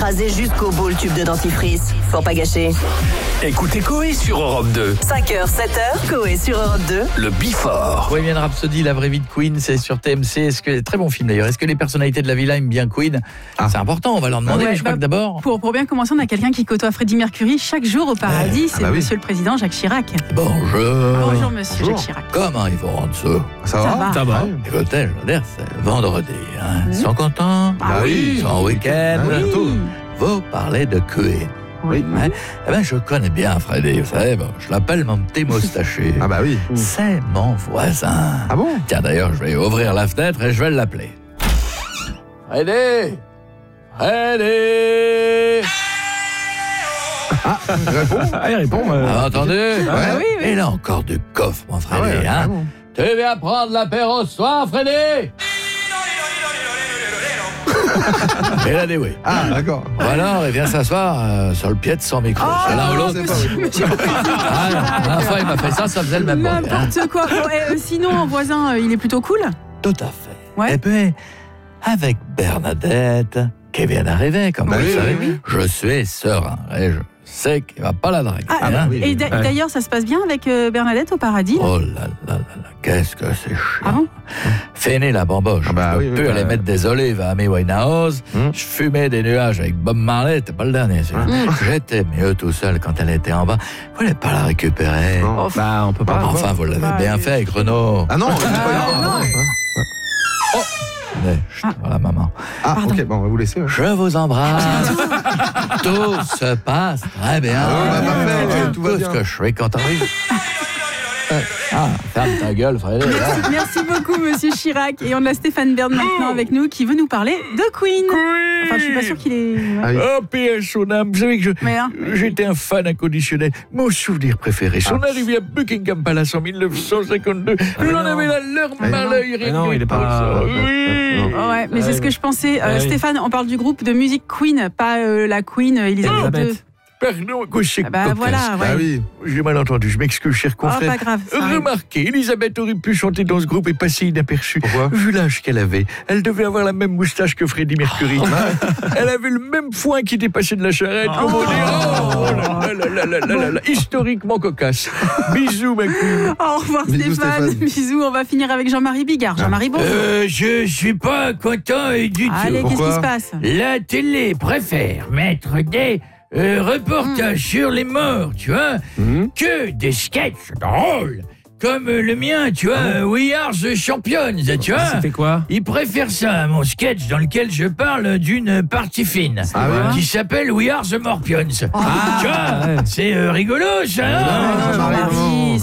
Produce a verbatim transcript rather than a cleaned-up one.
écrasé jusqu'au bout le tube de dentifrice. Pour pas gâcher. Écoutez Coé sur Europe deux. cinq heures, sept heures, Coé sur Europe deux. Le Before. Bohemian Rhapsody, la vraie vie de Queen, c'est sur T M C. Est-ce que très bon film d'ailleurs. Est-ce que les personnalités de la villa aiment bien Queen? ah. C'est important, on va leur demander. Ouais, mais je bah, crois que d'abord. Pour, pour bien commencer, on a quelqu'un qui côtoie Freddie Mercury chaque jour au paradis. Ouais. C'est ah bah Monsieur oui. le Président Jacques Chirac. Bonjour. Bonjour Monsieur Bonjour. Jacques Chirac. Comment ils vont en dessous? Ça, ça va. Ça va. Écoutez, je veux dire, c'est vendredi. Hein. Ils sont contents. Ah oui. Ils sont en week-end. Ah oui. Vous parlez de Queen. Oui. Hein? Eh ben, je connais bien Freddy, vous savez, bon, je l'appelle mon petit moustachu. Ah bah oui. C'est mon voisin. Ah bon? Tiens, d'ailleurs, je vais ouvrir la fenêtre et je vais l'appeler. Freddy! Freddy! Ah, il répond. Ah, il répond. Euh... Ah, entendu? Ouais. Ah, oui, oui. Et là, encore du coffre, mon Freddy. Ah ouais, hein? bon. Tu viens prendre l'apéro ce soir, Freddy? Et là, des oui. Ah, d'accord. Ou alors, il vient s'asseoir euh, sur le pied de son micro. Oh, c'est l'un ou l'autre. Monsieur, monsieur Ah, la dernière fois, il m'a fait ça, ça faisait le même bruit. N'importe hein. quoi. Bon, et, euh, sinon, en voisin, euh, il est plutôt cool? Tout à fait. Ouais. Et puis, avec Bernadette, qui vient d'arriver, comme bah vous oui, le savez, oui, oui. je suis serein. Et je sais qu'il ne va pas la draguer. Ah, hein. oui. Et d'ailleurs, ça se passe bien avec euh, Bernadette au paradis? Oh là là là là, qu'est-ce que c'est chiant. Ah bon? Fini la bamboche. Ah bah je oui, peux oui, aller bah... mettre des olives à Amy Winehouse. Hum. Je fumais des nuages avec Bob Marley. T'es pas le dernier, celui-là. Hum. J'étais mieux tout seul quand elle était en bas. Vous voulez pas la récupérer? Non. Oh, Bah, on peut pas. Enfin, vous l'avez Bah, bien oui. fait avec Renaud. Ah non, on l'a pas Ah, eu. non. Allez, chut, voilà, maman. Ah, Pardon. ok, bon, on va vous laisser. Ouais. Je vous embrasse. Tout se passe très bien. Ah, on va pas faire, Ouais, tout va bien. ce que je suis quand t'arrives. Ah, ferme ta gueule, Frédéric. Merci, merci beaucoup, Monsieur Chirac. Et on a Stéphane Bern maintenant avec nous qui veut nous parler de Queen. Enfin, je suis pas sûre qu'il est. Ouais. Ah oui. Oh, P S son âme. Vous savez que je, Mais, hein. j'étais un fan inconditionnel. Mon souvenir préféré, son Ah. arrivée à Buckingham Palace en dix-neuf cent cinquante-deux. Ah, Il en non. avait la larme Mais à non. l'œil. Mais non, il est pas- Oui. Non. Oh ouais, mais c'est Ouais, ce que je pensais. Euh, ouais. Stéphane, on parle du groupe de musique Queen, pas euh, la Queen euh, Elisabeth deux. Pardon, quoi, c'est Ah bah cocasse. voilà, ouais. Ah oui. J'ai mal entendu, je m'excuse, cher Oh, confrère. pas grave. ça arrive. Remarquez, Elisabeth aurait pu chanter dans ce groupe et passer inaperçue. Pourquoi? Vu l'âge qu'elle avait, elle devait avoir la même moustache que Freddie Mercury. Elle avait le même foin qui dépassait de la charrette. Oh. Comment dire? Oh là là là là là là là. Historiquement cocasse. Bisous, ma queen. Au revoir Bisous, Stéphane. Stéphane. Bisous, on va finir avec Jean-Marie Bigard. Jean-Marie, bonjour. Euh, je suis pas content du Allez, tout. qu'est-ce qui pourquoi se passe? La télé préfère mettre des euh, reportages sur les morts, tu vois, Mhm. que des sketchs drôles. Comme euh, le mien, tu vois, euh, We Are the Champions, tu vois. C'était quoi? Il préfère ça à mon sketch dans lequel je parle d'une partie fine Ah ouais. qui s'appelle We Are the Morpions. Ah. Tu vois, ouais. c'est euh, rigolo ça. Ah, hein Jean-Marie, Jean-Marie,